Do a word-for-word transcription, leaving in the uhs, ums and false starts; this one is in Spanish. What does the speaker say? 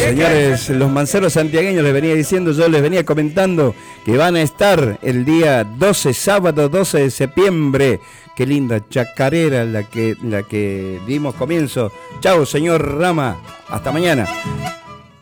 Señores, los manceros santiagueños les venía diciendo, yo les venía comentando que van a estar el día doce, sábado doce de septiembre. Qué linda chacarera la que, la que dimos comienzo. Chao, señor Rama. Hasta mañana.